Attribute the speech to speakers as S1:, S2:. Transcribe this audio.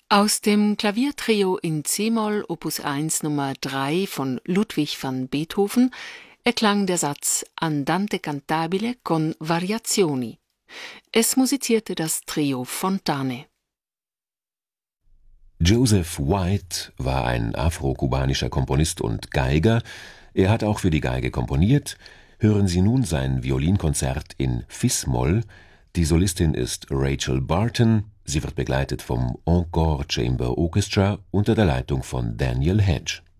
S1: Aus dem Klaviertrio in c-Moll Opus 1 Nummer 3 von Ludwig van Beethoven erklang der Satz Andante cantabile con variazioni. Es musizierte das Trio Fontane.
S2: Joseph White war ein afro-kubanischer Komponist und Geiger. Er hat auch für die Geige komponiert. Hören Sie nun sein Violinkonzert in Fis-Moll. Die Solistin ist Rachel Barton. Sie wird begleitet vom Encore Chamber Orchestra unter der Leitung von Daniel Hedge.